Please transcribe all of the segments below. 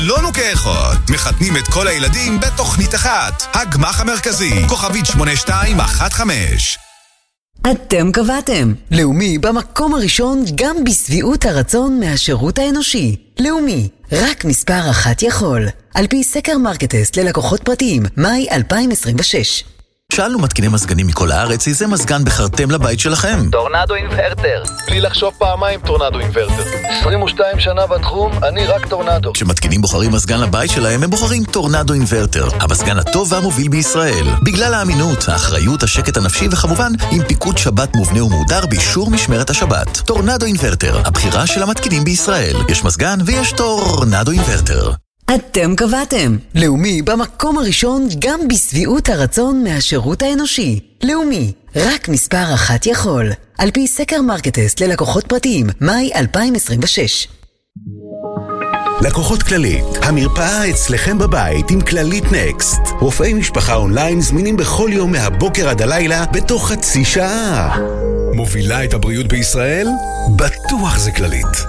לא נוקחות, מחתנים את כל הילדים בתוכנית אחת. הגמח המרכזי, כוכבית 8215. אתם קבעתם. לאומי במקום הראשון גם בסביעות הרצון מהשירות האנושי. לאומי, רק מספר אחת יכול. על פי סקר מרקטסט ללקוחות פרטיים, מאי 2026. שאלנו מתקיני מזגנים מכל הארץ, איזה מזגן בחרתם לבית שלכם? טורנדו אינברטר. בלי לחשוב פעמיים, טורנדו אינברטר. 22 שנה בתחום, אני רק טורנדו. כשמתקינים בוחרים מזגן לבית שלהם, הם בוחרים טורנדו אינברטר. המזגן הטוב והמוביל בישראל. בגלל האמינות, האחריות, השקט הנפשי וכמובן, עם פיקוד שבת מובנה ומהודר באישור משמרת השבת. טורנדו אינברטר, הבחירה של המתקינים בישראל. יש מזגן ויש טורנדו אינברטר. אתם קבעתם. לאומי במקום הראשון גם בסביעות הרצון מהשירות האנושי. לאומי, רק מספר אחת יכול. על פי סקר מרקטסט ללקוחות פרטיים, מאי 2026. לקוחות כללית, המרפאה אצלכם בבית עם כללית נקסט. רופאי משפחה אונליין זמינים בכל יום מהבוקר עד הלילה בתוך חצי שעה. מובילה את הבריאות בישראל? בטוח זה כללית.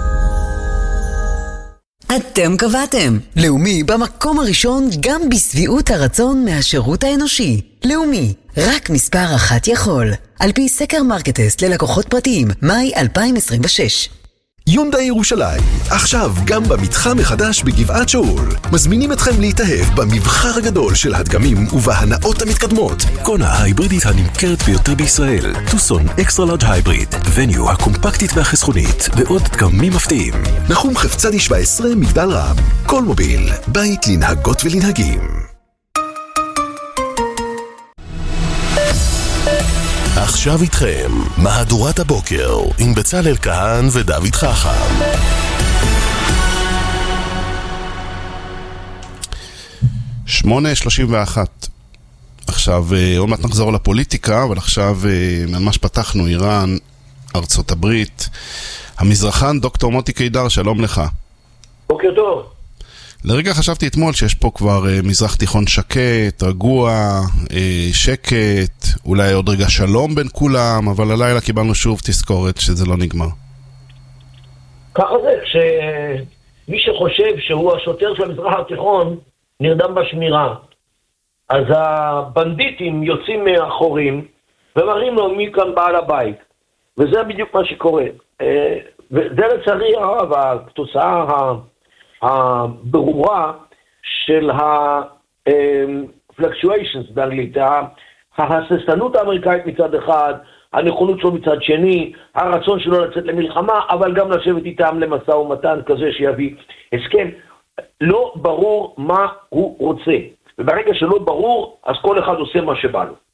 אתם קבעתם. לאומי במקום הראשון גם בסביעות הרצון מהשירות האנושי. לאומי, רק מספר אחת יכול. על פי סקר מרקטסט ללקוחות פרטיים, מאי 2026. יונדאי ירושלים, עכשיו גם במתחם החדש בגבעת שאול. מזמינים אתכם להתאהב במבחר הגדול של הדגמים ובהנאות המתקדמות. קונה ההיברידית הנמכרת ביותר בישראל, טוסון אקסטרה לארג' הייבריד, וניו הקומפקטית והחסכונית, ועוד דגמים מפתיעים. נחום חפצדי 17 מגדל רם. כל מוביל, בית לנהגות ולנהגים. עכשיו איתכם, מהדורת הבוקר עם בצלאל כהן ודוד חכם. שמונה 31. עכשיו, עוד מעט נחזור לפוליטיקה, אבל עכשיו ממש פתחנו, איראן, ארצות הברית, המזרחן דוקטור מוטי קידר, שלום לך. בוקר טוב. לרגע חשבתי אתמול שיש פה כבר מזרח תיכון שקט, רגוע, שקט, אולי עוד רגע שלום בין כולם, אבל הלילה קיבלנו שוב תזכורת שזה לא נגמר. ככה זה, כשמי שחושב שהוא השוטר של המזרח התיכון נרדם בשמירה. אז הבנדיטים יוצאים מהחורים ומראים לו מי כאן בעל הבית. וזה בדיוק מה שקורה. וזה לצערי הרב, התוצאה הברורה של ה-fluctuations באנגלית, ההססנות האמריקאית מצד אחד, הנכונות שלו מצד שני, הרצון שלו לצאת למלחמה, אבל גם לשבת איתם למשא ומתן כזה שיביא הסכם. לא ברור מה הוא רוצה, וברגע שלא ברור, אז כל אחד עושה מה שבא לו.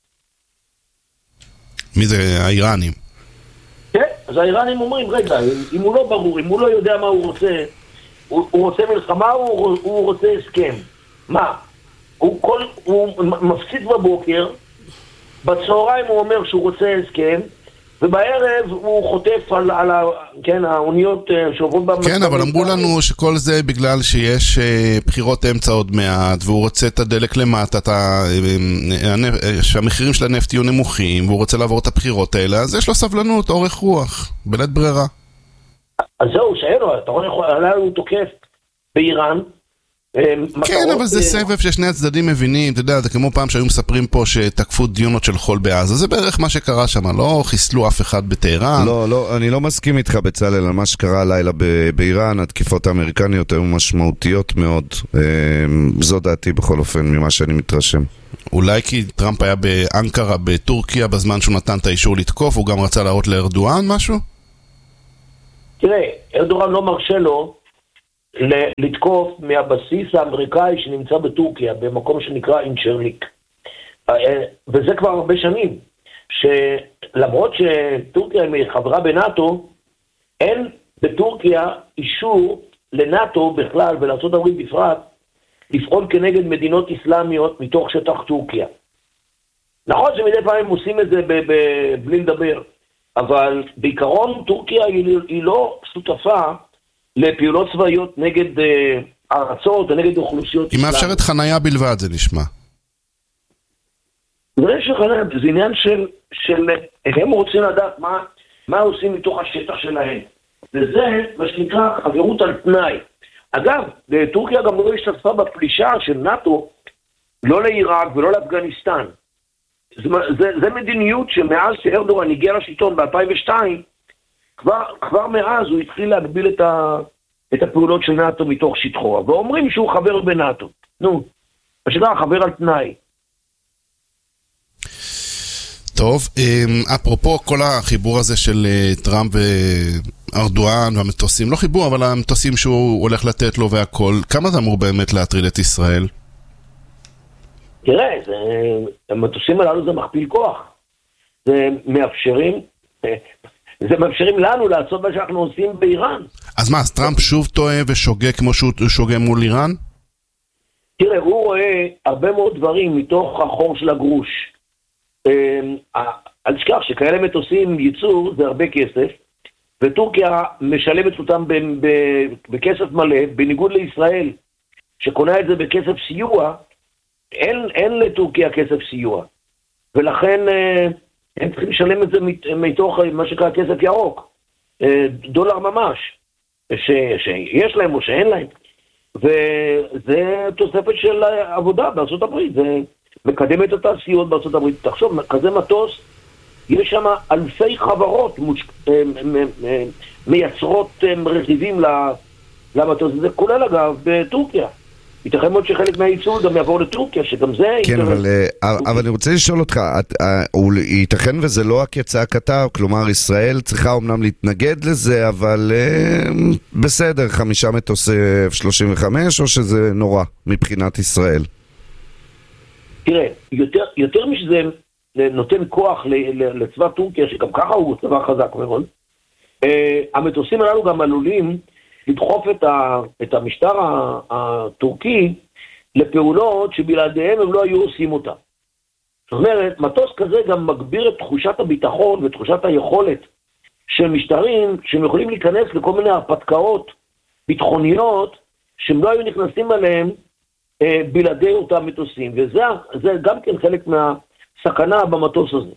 מי זה האיראנים? כן, אז האיראנים אומרים, רגע, אם הוא לא ברור, אם הוא לא יודע מה הוא רוצה, הוא רוצה מלחמה או הוא רוצה הסכם? מה? הוא מפסיד בבוקר, בצהריים הוא אומר שהוא רוצה הסכם, ובערב הוא חוטף על האוניות שעוברות במספרים. כן, אבל אמרו לנו שכל זה בגלל שיש בחירות אמצע עוד מעט, והוא רוצה את הדלק למטה, שהמחירים של הנפט יהיו נמוכים, והוא רוצה לעבור את הבחירות האלה, אז יש לו סבלנות, אורך רוח, בלית ברירה. אז זהו, שאין לו, אתה רואה, עליו הוא תוקף באיראן. כן, אבל זה סבב ששני הצדדים מבינים, אתה יודע, זה כמו פעם שהיו מספרים פה שתקפו דיונות של חול בעזה, זה בערך מה שקרה שם, לא חיסלו אף אחד בטהרן. לא, אני לא מסכים איתך בצלאל על מה שקרה הלילה באיראן, התקיפות האמריקניות היו משמעותיות מאוד, זו דעתי בכל אופן ממה שאני מתרשם. אולי כי טראמפ היה באנקרה בטורקיה בזמן שהוא נתן את האישור לתקוף, הוא גם רצה להראות לארדואן משהו? תראה, ארדואן לא מרשה לו לתקוף מהבסיס האמריקאי שנמצא בטורקיה, במקום שנקרא אינצ'רניק. וזה כבר הרבה שנים, שלמרות שטורקיה היא חברה בנאטו, אין בטורקיה אישור לנאטו בכלל ולארצות הברית בפרט, לפעול כנגד מדינות אסלאמיות מתוך שטח טורקיה. נכון שמדי פעם הם עושים את זה בלי לדבר, אבל בעיקרון טורקיה היא לא שותפה לפעולות צבאיות נגד ארצות או נגד אוכלוסיות. היא מאפשרת חנייה בלבד, זה נשמע. זה עניין של הם רוצים לדעת מה עושים מתוך השטח שלהם. וזה מה שנקרא חברות על תנאי. אגב, טורקיה גם לא השתתפה בפלישה של נאט"ו, לא לעיראק ולא לאפגניסטן. זה מדיניות שמאז שארדואן הגיע לשלטון ב-2002, כבר מאז הוא התחיל להגביל את הפעולות של נאט"ו מתוך שטחו, ואומרים שהוא חבר בנאט"ו. נו, השאלה חבר על תנאי. טוב, אפרופו כל החיבור הזה של טראמפ וארדואן והמטוסים, לא חיבור, אבל המטוסים שהוא הולך לתת לו והכל, כמה זה אמור באמת להטריד את ישראל? תראה, המטוסים הללו זה מכפיל כוח. זה מאפשרים לנו לעשות מה שאנחנו עושים באיראן. אז מה, אז טראמפ שוב טועה ושוגה כמו שהוא שוגה מול איראן? תראה, הוא רואה הרבה מאוד דברים מתוך החור של הגרוש. אל תשכח שכאלה מטוסים ייצור זה הרבה כסף, וטורקיה משלמת אותם בכסף מלא, בניגוד לישראל, שקונה את זה בכסף סיוע. אין לטורקיה כסף סיוע, ולכן הם צריכים לשלם את זה מתוך מה שקרה כסף ירוק, דולר ממש, שיש להם או שאין להם, וזה תוספת של עבודה בארצות הברית, זה מקדם את התעשיות בארצות הברית. תחשוב, כזה מטוס, יש שם אלפי חברות מייצרות רכיבים למטוס, זה כולל אגב בטורקיה. ייתכן מאוד שחלק מהייצור גם יעבור לטורקיה, שגם זה... כן, אבל אני רוצה לשאול אותך, ייתכן וזה לא כצעקתה, כלומר ישראל צריכה אומנם להתנגד לזה, אבל בסדר, 5 מטוסי F-35, או שזה נורא מבחינת ישראל? תראה, יותר משזה נותן כוח לצבא טורקיה, שגם ככה הוא צבא חזק מאוד, המטוסים הללו גם עלולים לדחוף את המשטר הטורקי לפעולות שבלעדיהם הם לא היו עושים אותה. זאת אומרת, מטוס כזה גם מגביר את תחושת הביטחון ותחושת היכולת של משטרים שהם יכולים להיכנס לכל מיני הרפתקאות ביטחוניות שהם לא היו נכנסים עליהם בלעדי אותם מטוסים, וזה גם כן חלק מהסכנה במטוס הזה.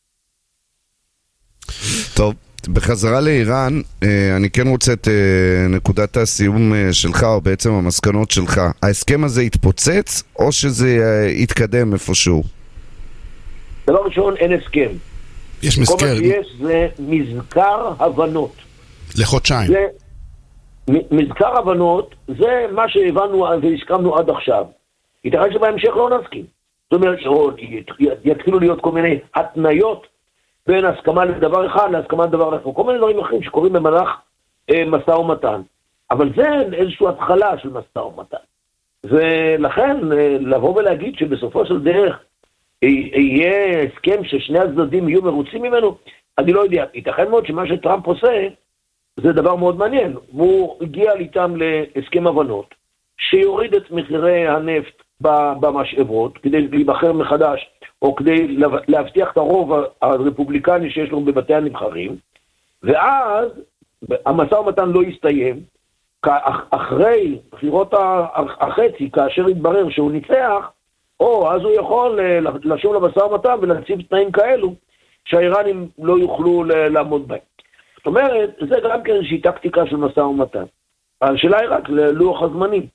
טוב. בחזרה לאיראן, אני כן רוצה את נקודת הסיום שלך, או בעצם המסקנות שלך. ההסכם הזה יתפוצץ, או שזה יתקדם איפשהו? דבר ראשון, אין הסכם. יש מזכר. כל מה שיש זה מזכר הבנות. לחודשיים. מזכר הבנות, זה מה שהבנו והסכמנו עד עכשיו. ייתכן שבהמשך לא נסכים. זאת אומרת, יתחילו להיות כל מיני התניות, בין הסכמה לדבר אחד להסכמה לדבר אחר, כל מיני דברים אחרים שקוראים במהלך משא ומתן. אבל זה איזושהי התחלה של משא ומתן. ולכן לבוא ולהגיד שבסופו של דרך יהיה הסכם ששני הצדדים יהיו מרוצים ממנו, אני לא יודע. ייתכן מאוד שמה שטראמפ עושה זה דבר מאוד מעניין. הוא הגיע איתם להסכם הבנות שיוריד את מחירי הנפט במשאבות כדי להיבחר מחדש, או כדי להבטיח את הרוב הרפובליקני שיש לנו בבתי הנבחרים, ואז המשא ומתן לא יסתיים, אחרי בחירות החצי, כאשר יתברר שהוא ניצח, או אז הוא יכול לשוב למשא ומתן ולהציב תנאים כאלו, שהאיראנים לא יוכלו לעמוד בהם. זאת אומרת, זה גם כן איזושהי טקטיקה של משא ומתן. השאלה היא רק ללוח הזמנים.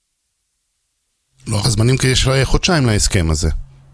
לוח הזמנים כי יש חודשיים להסכם הזה.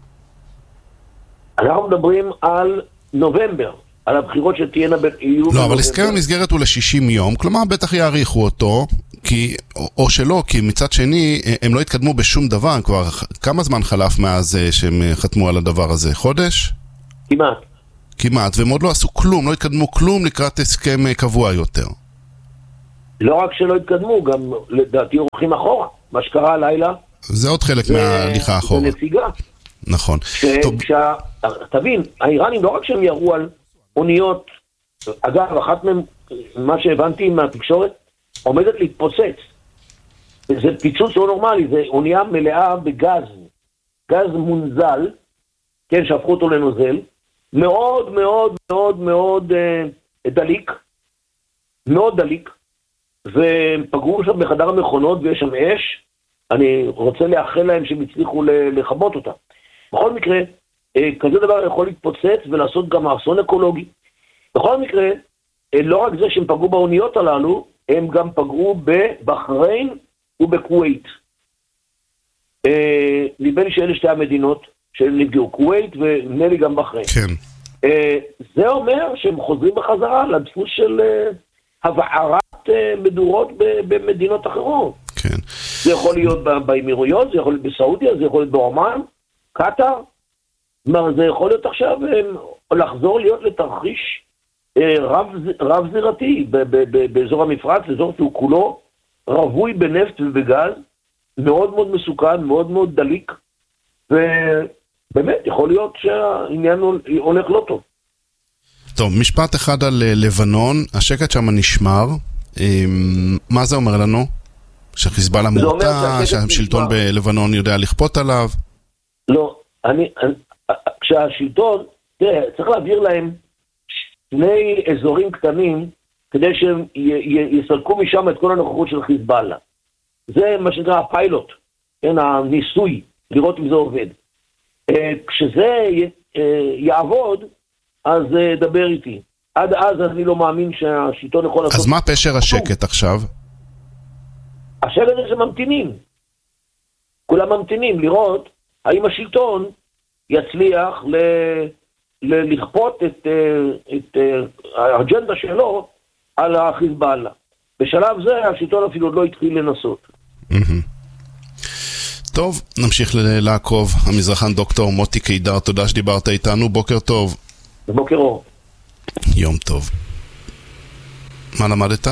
אנחנו מדברים על נובמבר, על הבחירות שתהיינה יהיו... לא, אבל הסכם המסגרת הוא ל-60 יום, כלומר בטח יעריכו אותו, או שלא, כי מצד שני הם לא התקדמו בשום דבר, כבר כמה זמן חלף מאז שהם חתמו על הדבר הזה? חודש? כמעט, והם עוד לא עשו כלום, לא התקדמו כלום לקראת הסכם קבוע יותר. לא רק שלא התקדמו, גם לדעתי הולכים אחורה, מה שקרה הלילה. זה עוד חלק מההליכה אחורה. זה נסיגה. נכון. תבין, האיראנים לא רק שהם יראו על אוניות, אגב, אחת מהם, מה שהבנתי מהתקשורת, עומדת להתפוצץ. זה פיצוץ לא נורמלי, זה אונייה מלאה בגז, גז מונזל, כן, שהפכו אותו לנוזל, מאוד מאוד מאוד מאוד דליק, מאוד דליק, ופגעו שם בחדר המכונות ויש שם אש, אני רוצה לאחל להם שהם הצליחו לחבות אותה. בכל מקרה, כזה דבר יכול להתפוצץ ולעשות גם אסון אקולוגי. בכל מקרה, לא רק זה שהם פגעו באוניות הללו, הם גם פגעו בבחריין ובכווית. נדמה לי שאלה שתי המדינות שנפגעו, כווית ונדמה לי גם בחריין. כן. זה אומר שהם חוזרים בחזרה לדפוס של הבערת מדורות במדינות אחרות. כן. זה יכול להיות באמירויות, זה יכול להיות בסעודיה, זה יכול להיות באומן, קטר. זה יכול להיות עכשיו לחזור להיות לתרחיש רב זירתי באזור המפרץ, אזור שהוא כולו רווי בנפט ובגז, מאוד מאוד מסוכן, מאוד מאוד דליק, ובאמת יכול להיות שהעניין הולך לא טוב. טוב, משפט אחד על לבנון, השקט שם נשמר, מה זה אומר לנו? שחיזבאללה מורתע, שהשלטון בלבנון יודע לכפות עליו? לא, כשהשלטון, צריך להעביר להם שני אזורים קטנים, כדי שהם יסלקו משם את כל הנוכחות של חיזבאללה. זה מה שנקרא הפיילוט, הניסוי, לראות אם זה עובד. כשזה יעבוד, אז דבר איתי. עד אז אני לא מאמין שהשלטון יכול לעשות... אז מה פשר השקט עכשיו? השקט זה שממתינים. כולם ממתינים לראות האם השלטון יצליח לכפות את האג'נדה שלו על החיזבאללה. בשלב זה השלטון אפילו לא התחיל לנסות. טוב, נמשיך לעקוב. המזרחן דוקטור מוטי קידר, תודה שדיברת איתנו, בוקר טוב. בוקר אור. יום טוב. מה למדת?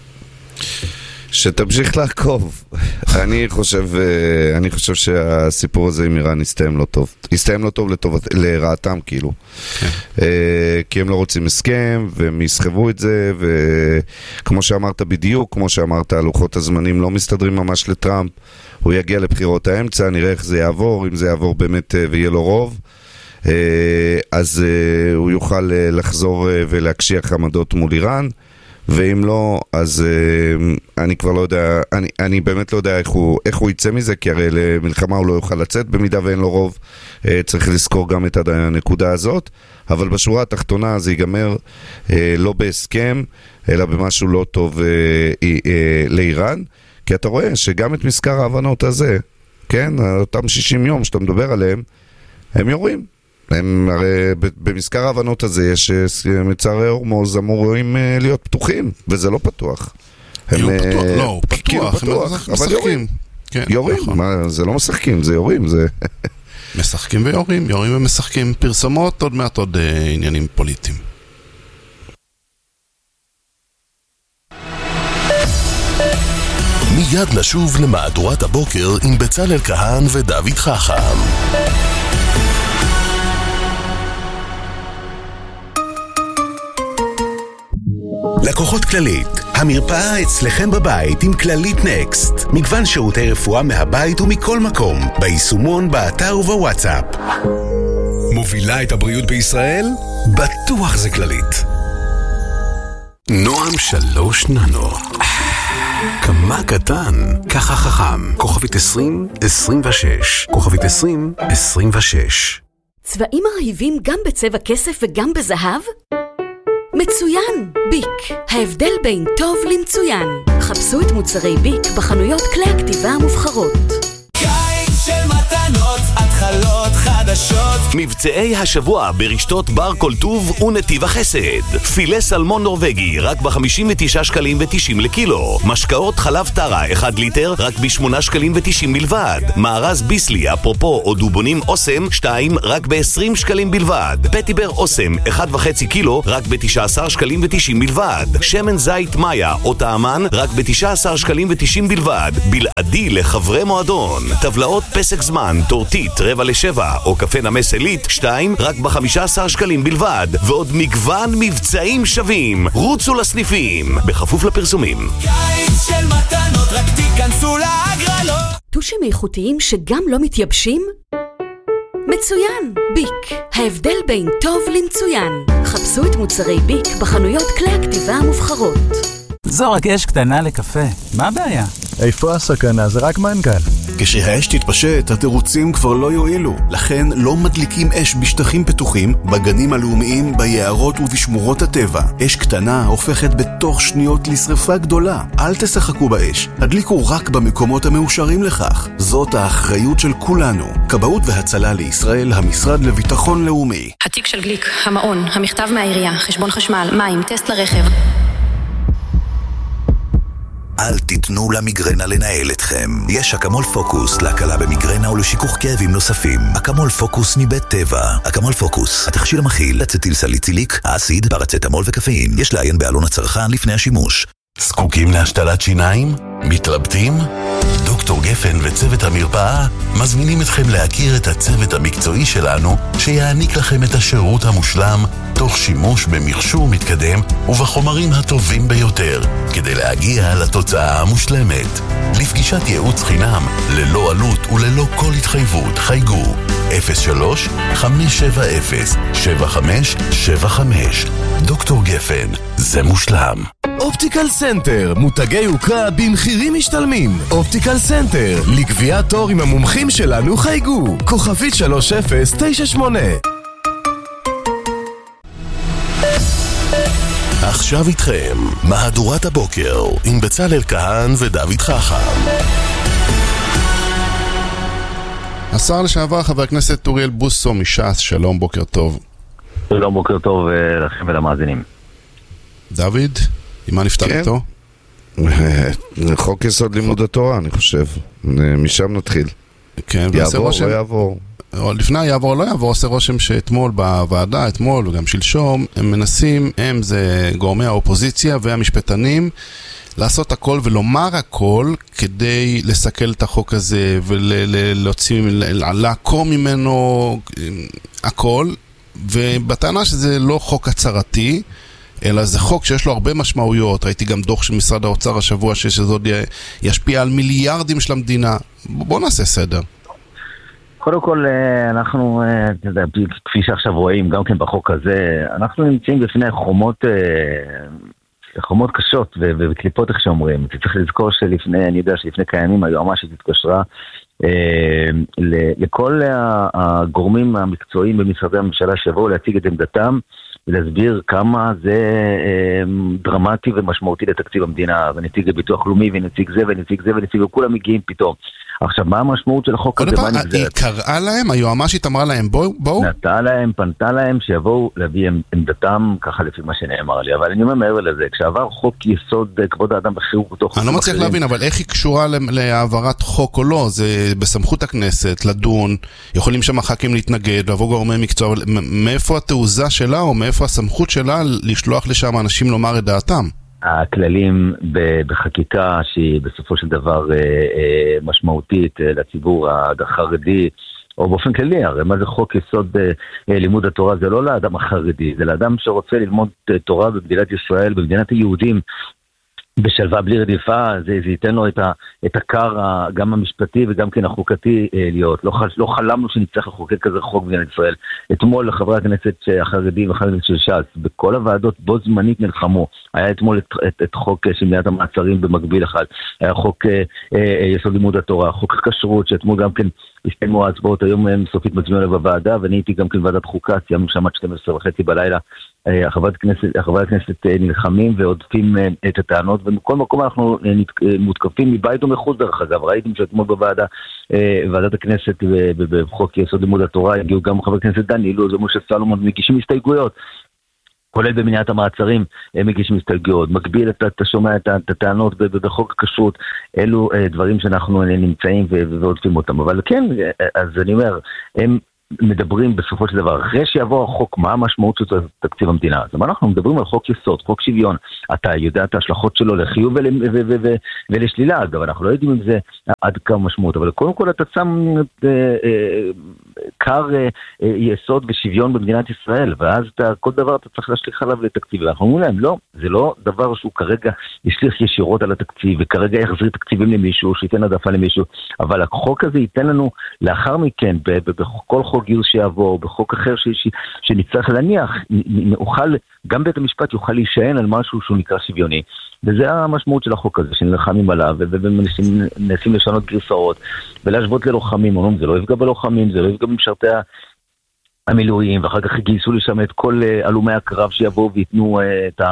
שתמשיך לעקוב. אני חושב שהסיפור הזה עם איראן יסתיים לא טוב. יסתיים לא טוב לרעתם, כאילו. כי הם לא רוצים הסכם, והם יסחבו את זה, וכמו שאמרת בדיוק, כמו שאמרת, הלוחות הזמנים לא מסתדרים ממש לטראמפ. הוא יגיע לבחירות האמצע, נראה איך זה יעבור, אם זה יעבור באמת ויהיה לו רוב. אז הוא יוכל לחזור ולהקשיח עמדות מול איראן. ואם לא, אז אני כבר לא יודע, אני באמת לא יודע איך הוא יצא מזה, כי הרי למלחמה הוא לא יוכל לצאת, במידה ואין לו רוב, צריך לזכור גם את הנקודה הזאת, אבל בשורה התחתונה זה ייגמר לא בהסכם, אלא במשהו לא טוב לאיראן, כי אתה רואה שגם את מזכר ההבנות הזה, כן, אותם 60 יום שאתה מדבר עליהם, הם יורים. הם הרי במזכר ההבנות הזה יש מצרי הורמוז אמורים להיות פתוחים, וזה לא פתוח. לא, פתוח, אבל יורים. יורים, זה לא משחקים, זה יורים. משחקים ויורים, יורים ומשחקים. פרסומות, עוד מעט עוד עניינים פוליטיים. מיד נשוב למהדורת הבוקר עם בצלאל כהן ודוד חכם. לקוחות כללית, המרפאה אצלכם בבית עם כללית נקסט. מגוון שירותי רפואה מהבית ומכל מקום, ביישומון, באתר ובוואטסאפ. מובילה את הבריאות בישראל? בטוח זה כללית. נועם 3 ננו. כמה קטן, ככה חכם. כוכבית 2026. כוכבית 2026. צבעים מרהיבים גם בצבע כסף וגם בזהב? מצוין! ביק. ההבדל בין טוב למצוין. חפשו את מוצרי ביק בחנויות כלי הכתיבה המובחרות. קיץ של מתנות, התחלות חדשות. מבצעי השבוע ברשתות בר כל טוב ונתיב החסד. פילה סלמון נורווגי רק ב59 שקלים ו90 לקילו. משקאות חלב טרה 1 ליטר רק ב8 שקלים ו90 בלבד. מארז ביסלי אפרופו או דובונים אוסם 2 רק ב20 שקלים בלבד. פטיבר אוסם 1.5 קילו רק ב19 שקלים ו90 בלבד. שמן זית מאיה או טעמן רק ב19 שקלים ו90 בלבד. בלעדי לחברי מועדון. טבלאות פסק זמן, טורטית 6:45 או קפה נמס אלית 2 רק ב15 שקלים בלבד. ועוד מגוון מבצעים שווים. רוצו לסניפים בכפוף לפרסומים. קיץ של מתנות, רק תיכנסו להגרלות. טושים איכותיים שגם לא מתייבשים? מצוין! ביק. ההבדל בין טוב למצוין. חפשו את מוצרי ביק בחנויות כלי הכתיבה המובחרות. זו רק אש קטנה לקפה. מה הבעיה? איפה הסכנה? זה רק מנגל. כשהאש תתפשט, התירוצים כבר לא יועילו. לכן לא מדליקים אש בשטחים פתוחים, בגנים הלאומיים, ביערות ובשמורות הטבע. אש קטנה הופכת בתוך שניות לשרפה גדולה. אל תשחקו באש. הדליקו רק במקומות המאושרים לכך. זאת האחריות של כולנו. כבאות והצלה לישראל, המשרד לביטחון לאומי. התיק של גליק, המעון, המכתב מהעירייה, חשבון חשמל, מים, טסט לרכב. אל תיתנו למיגרנה לנהל אתכם. יש אקמול פוקוס להקלה במיגרנה ולשיכוך כאבים נוספים. אקמול פוקוס מבית טבע. אקמול פוקוס, התכשיר המכיל אצטיל סליציליק, אסיד, פרצטמול וקפאין. יש לעיין בעלון הצרכן לפני השימוש. זקוקים להשתלת שיניים? מתלבטים? דוקטור גפן וצוות המרפאה מזמינים אתכם להכיר את הצוות המקצועי שלנו שיעניק לכם את השירות המושלם תוך שימוש במכשור מתקדם ובחומרים הטובים ביותר כדי להגיע לתוצאה המושלמת. לפגישת ייעוץ חינם ללא עלות וללא כל התחייבות חייגו 03-570-7575. דוקטור גפן, זה מושלם. אופטיקל סנטר, מותגי יוקרה במחירים משתלמים. אופטיקל סנטר, לקביעת תור עם המומחים שלנו חייגו. כוכבית 3098. עכשיו איתכם, מהדורת הבוקר עם בצלאל כהן ודוד חכם. השר לשעבר חבר הכנסת אוריאל בוסו מש"ס, שלום, בוקר טוב. שלום, בוקר טוב לכם ולמאזינים. דוד, עם מה נפתח איתו? חוק יסוד לימוד התורה, אני חושב. משם נתחיל. כן, יעבור או לא יעבור? לפני יעבור או לא יעבור, עושה רושם שאתמול בוועדה, אתמול וגם שלשום, הם מנסים, זה גורמי האופוזיציה והמשפטנים, לעשות הכל ולומר הכל כדי לסכל את החוק הזה ולהוציא, לעקור ממנו הכל, ובטענה שזה לא חוק הצהרתי, אלא זה חוק שיש לו הרבה משמעויות. ראיתי גם דוח של משרד האוצר השבוע שזה עוד ישפיע על מיליארדים של המדינה. בוא נעשה סדר. קודם כל, אנחנו, כפי שעכשיו רואים, גם כן בחוק הזה, אנחנו נמצאים בפני חומות קשות וקליפות, איך שאומרים. צריך לזכור אני יודע שלפני כימים היועמ"שית התקשרה לכל הגורמים המקצועיים במשרדי הממשלה שיבואו להציג את עמדתם, ולהסביר כמה זה דרמטי ומשמעותי לתקציב המדינה, ונציג הביטוח לאומי, ונציג זה, ונציג זה, ונציג, וכולם מגיעים פתאום. עכשיו, מה המשמעות של החוק הזה? היא קראה להם, היועמ"שית אמרה להם, בואו? פנתה להם, שיבואו להביא עמדתם, ככה לפי מה שנאמר לי. אבל אני אומר מעבר לזה, כשעבר חוק יסוד כבוד האדם וחירות, אני לא מצליח להבין, אבל איך היא קשורה להעברת חוק או לא? זה בסמכות הכנסת, לדון, יכולים שם ח"כים להתנגד, לבוא גורמי מקצוע, מאיפה התעוזה שלה, או מאיפה הסמכות שלה לשלוח לשם אנשים לומר את דעתם? הכללים בחקיקה שהיא בסופו של דבר משמעותית לציבור החרדי, או באופן כללי, הרי מה זה חוק יסוד לימוד התורה? זה לא לאדם החרדי, זה לאדם שרוצה ללמוד תורה במדינת ישראל, במדינת היהודים, בשלווה בלי רדיפה. זה ייתן לו את הקר גם המשפטי וגם כן החוקתי להיות. לא חלמנו שנצטרך לחוקק כזה חוק במדינת ישראל. אתמול לחברי הכנסת החרדים וחברי הכנסת של ש"ס, בכל הוועדות בו זמנית נלחמו. היה אתמול את חוק של מניעת המעצרים במקביל אחד. היה חוק יסוד לימוד התורה, חוק הכשרות, שאתמול גם כן הסתיימו ההצבעות, היום סופית מצביעים עליו בוועדה, ואני הייתי גם כן ועדת חוקה, סיימנו שם עד 12:30 בלילה. חברי הכנסת נלחמים ועודפים את הטענות, ומכל מקום אנחנו מותקפים מבית ומחוץ. דרך אגב, ראיתם שאתמול בוועדה, ועדת הכנסת בחוק יסוד לימוד התורה, הגיעו גם חברי הכנסת דן אילוז ומשה סלומון, מגישים הסתייגויות, כולל במניעת המעצרים, הם מגישים הסתייגויות, מקביל אתה שומע את הטענות בחוק הכשרות. אלו דברים שאנחנו נמצאים ועודפים אותם. אבל כן, אז אני אומר, הם מדברים בסופו של דבר, אחרי שיבוא החוק, מה המשמעות של תקציב המדינה? אז אנחנו מדברים על חוק יסוד, חוק שוויון. אתה יודע את ההשלכות שלו לחיוב ולשלילה, אגב, אנחנו לא יודעים אם זה עד כמה משמעות, אבל קודם כל אתה שם קר יסוד ושוויון במדינת ישראל, ואז כל דבר אתה צריך להשליך עליו לתקציב. ואנחנו אומרים להם, לא, זה לא דבר שהוא כרגע ישליך ישירות על התקציב, וכרגע יחזיר תקציבים למישהו, שייתן עדפה למישהו, אבל החוק הזה ייתן לנו לאחר מכן, בכל חוק גיוס שיעבור, בחוק אחר שנצטרך להניח, גם בית המשפט יוכל להישען על משהו שהוא נקרא שוויוני. וזה המשמעות של החוק הזה, שנלחמים עליו, ומנסים לשנות גרסאות, ולהשוות ללוחמים, אומרים, זה לא יפגע בלוחמים, זה לא יפגע במשרתי המילואים, ואחר כך גייסו לי שם את כל אלומי הקרב שיבואו ויתנו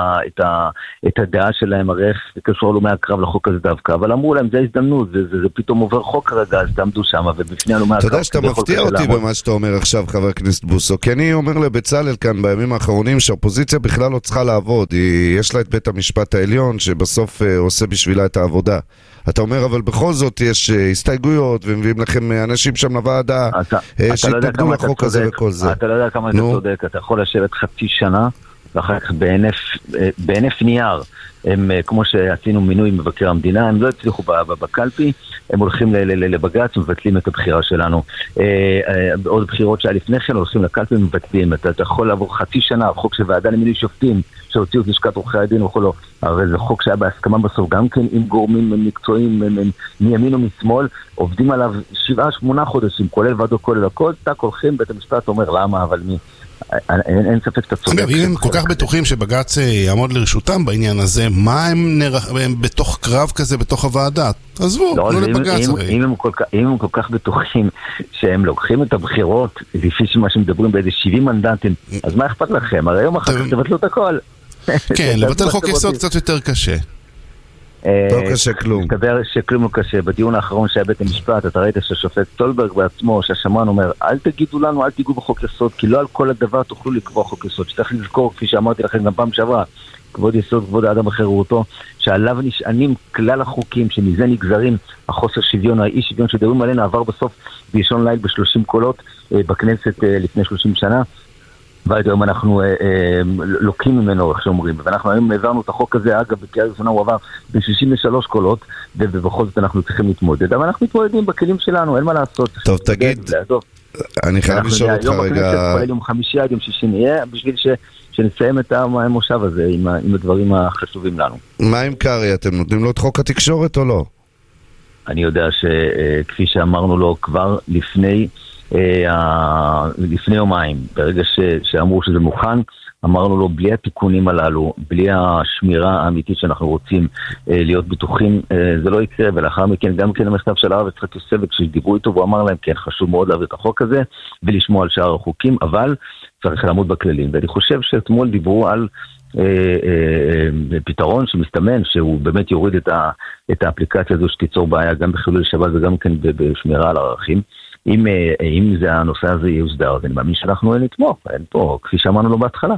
את הדעה שלהם, הרי איך קשור אלומי הקרב לחוק הזה דווקא, אבל אמרו להם, זה הזדמנות, זה פתאום עובר חוק כרגע, אז תעמדו שם, ובפני אלומי הקרב... אתה יודע שאתה מפתיע אותי במה שאתה אומר עכשיו, חבר הכנסת בוסו, כי אני אומר לבצלאל כאן בימים האחרונים, שהאופוזיציה בכלל לא צריכה לעבוד, יש לה את בית המשפט העליון, שבסוף עושה בשבילה את העבודה. אתה אומר, אבל בכל זאת יש הסתייגויות, ומביאים לכם אנשים שם לוועדה, שיתנגדו לחוק הזה וכל זה. אתה לא יודע כמה אתה צודק, אתה יכול לשבת חצי שנה, ואחר כך בהינף נייר, הם, כמו שעשינו מינוי מבקר המדינה, הם לא הצליחו בקלפי, הם הולכים לבג"ץ ומבטלים את הבחירה שלנו. עוד בחירות שהיה לפני כן, הולכים לקלפי ומבטלים. אתה יכול לעבור חצי שנה, חוק של ועדה למינוי שופטים, שהוציאו את לשכת עורכי הדין וכולו, הרי זה חוק שהיה בהסכמה בסוף, גם כן עם גורמים מקצועיים מימין ומשמאל, עובדים עליו 7-8 חודשים, כולל ועדו כולל הכל, תק הולכים, בית המשפט אומר למה, אבל מי? אין ספק את הצודק. אם הם כל כך בטוחים שבג"ץ יעמוד לרשותם בעניין הזה, מה הם בתוך קרב כזה, בתוך הוועדה? עזבו, לא לבג"ץ הרי. אם הם כל כך בטוחים שהם לוקחים את הבחירות, לפי מה שמדברים באיזה 70 מנדטים, אז מה אכפת לכם? הרי היום אחר כך תבטלו את הכל. כן, לבטל חוק יסוד קצת יותר קשה. לא קשה כלום. מסתבר שכלום לא קשה. בדיון האחרון שהיה בית המשפט, אתה ראית ששופט סולברג בעצמו, שהשמרן אומר, אל תגידו לנו, אל תיגעו בחוק יסוד, כי לא על כל הדבר תוכלו לקבוע חוק יסוד. שצריך לזכור, כפי שאמרתי לכם גם פעם שעברה, כבוד יסוד, כבוד האדם וחירותו, שעליו נשענים כלל החוקים, שמזה נגזרים החוסר שוויון, האי שוויון שדברים עלינו עבר בסוף באישון ליל ב30 קולות בכנסת לפני 30 שנה. והיום אנחנו לוקים ממנו, איך שאומרים, ואנחנו היום העברנו את החוק הזה, אגב, בקריאה ראשונה הוא עבר ב63 קולות, ובכל זאת אנחנו צריכים להתמודד, אבל אנחנו מתמודדים בכלים שלנו, אין מה לעשות. טוב, תגיד, אני חייב לשאול אותך רגע... יום חמישי עד יום שישי נהיה, בשביל שנסיים את המושב הזה עם הדברים החשובים לנו. מה עם קרי? אתם נותנים לו את חוק התקשורת או לא? אני יודע שכפי שאמרנו לו כבר לפני יומיים, ברגע שאמרו שזה מוכן, אמרנו לו בלי התיקונים הללו, בלי השמירה האמיתית שאנחנו רוצים להיות בטוחים, זה לא יקרה, ולאחר מכן גם כן המכתב של הרב יצחק יוסף, כשדיברו איתו והוא אמר להם כן, חשוב מאוד להעביר את החוק הזה ולשמוע על שאר החוקים, אבל צריך לעמוד בכללים, ואני חושב שאתמול דיברו על פתרון שמסתמן שהוא באמת יוריד את האפליקציה הזו שתיצור בעיה גם בחילול שבת וגם כן בשמירה על הערכים. אם זה הנושא הזה יוסדר, אז אני מאמין שאנחנו נתמוך, אין פה, כפי שאמרנו לו בהתחלה.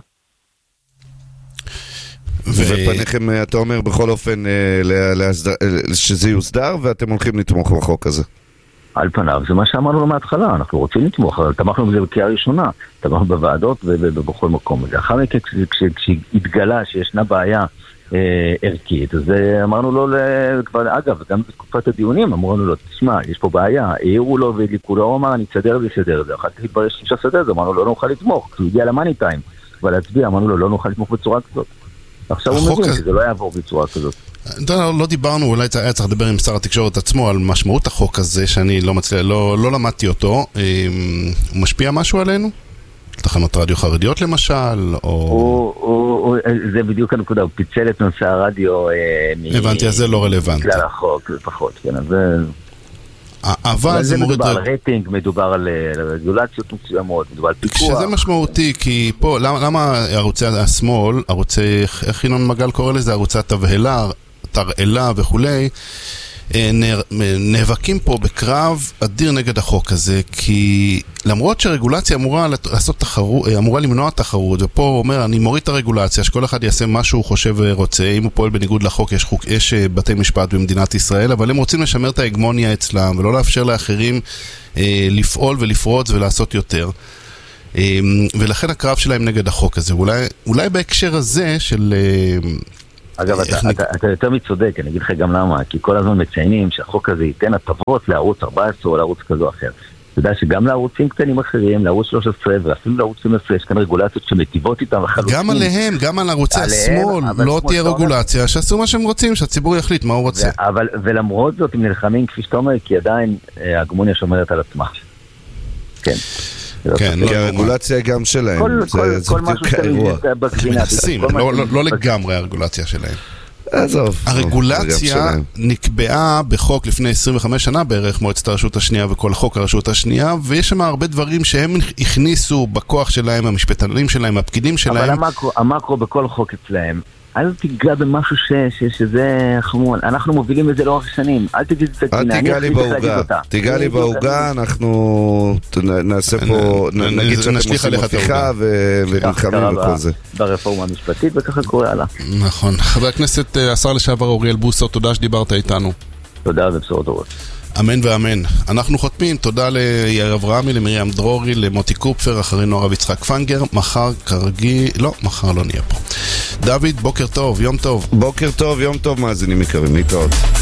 ופניכם, אתה אומר בכל אופן שזה יוסדר ואתם הולכים לתמוך בחוק הזה? על פניו, זה מה שאמרנו לו מההתחלה, אנחנו רוצים לתמוך, אבל תמכנו בזה בקריאה ראשונה, תמכנו בוועדות ובכל מקום. לאחר מכן, כשהתגלה שישנה בעיה ערכית, אז אמרנו לו, אגב, גם בתקופת הדיונים אמרנו לו, תשמע, יש פה בעיה, העירו לו והדליקו לו, הוא אמר, אני אסדר את זה, אחר כך התברר שאי אפשר לסדר את זה, אמרנו לו, לא נוכל לתמוך, כי הוא הגיע למאני טיים, אבל להצביע, אמרנו לו, לא נוכל לתמוך בצורה כזאת. עכשיו הוא מבין שזה לא יעבור בצורה כזאת. לא דיברנו, אולי היה צריך לדבר עם שר התקשורת עצמו על משמעות החוק הזה, שאני לא למדתי אותו. הוא משפיע משהו עלינו? תחנות רדיו חרדיות למשל? זה בדיוק הנקודה, הוא פיצל את נושא הרדיו. הבנתי, אז זה לא רלוונטי. כלל החוק, לפחות, כן, אז זה... אבל זה מדובר על רייטינג, מדובר על רגולציות מסוימות, מדובר על פיקוח. שזה משמעותי, כי פה, למה ערוצי השמאל, ערוצי, איך ינון מגל קורא לזה, ערוצי תרעלה וכולי, נאבקים פה בקרב אדיר נגד החוק הזה, כי למרות שהרגולציה אמורה למנוע תחרות, ופה הוא אומר, אני מוריד את הרגולציה, שכל אחד יעשה מה שהוא חושב ורוצה, אם הוא פועל בניגוד לחוק, יש בתי משפט במדינת ישראל, אבל הם רוצים לשמר את ההגמוניה אצלם, ולא לאפשר לאחרים לפעול ולפרוץ ולעשות יותר. ולכן הקרב שלהם נגד החוק הזה, אולי בהקשר הזה של... אגב, אתה יותר מצודק, אני אגיד לך גם למה, כי כל הזמן מציינים שהחוק הזה ייתן הטבות לערוץ 14 או לערוץ כזו אחר. אתה יודע שגם לערוצים קטנים אחרים, לערוץ 13 ואפילו לערוץ 12, יש כאן רגולציות שמטיבות איתם לחלוטין. גם עליהם, גם על ערוצי השמאל, לא תהיה רגולציה, שעשו מה שהם רוצים, שהציבור יחליט מה הוא רוצה. ולמרות זאת, הם נלחמים, כפי שאתה אומר, כי עדיין ההגמוניה שומרת על עצמה. כן. כן, הרגולציה היא גם שלהם. כל משהו שאתה בגבינה. לא לגמרי הרגולציה שלהם. עזוב. הרגולציה נקבעה בחוק לפני 25 שנה בערך, מועצת הרשות השנייה וכל חוק הרשות השנייה, ויש שם הרבה דברים שהם הכניסו בכוח שלהם, המשפטנים שלהם, הפקידים שלהם. אבל המקרו בכל חוק אצלהם, אל תיגע במשהו שזה חמור, אנחנו מובילים את זה לאורך שנים, אל תגיד את זה, תיגע לי בעוגה, אנחנו נעשה פה, נגיד שאתם עושים הפיכה ונלחמים וכל זה. ברפורמה המשפטית, וככה קורה הלאה. נכון. חבר הכנסת, השר לשעבר אוריאל בוסו, תודה שדיברת איתנו. תודה ובשורות טובות. אמן ואמן. אנחנו חותמים, תודה ליאיר אברהמי, למרים דרורי, למוטי קופפר, אחרינו הרב יצחק פנגר, מחר כרגיל, לא, מחר לא נהיה פה. דוד, בוקר טוב, יום טוב. בוקר טוב, יום טוב, מאזינים יקרים, להתראות.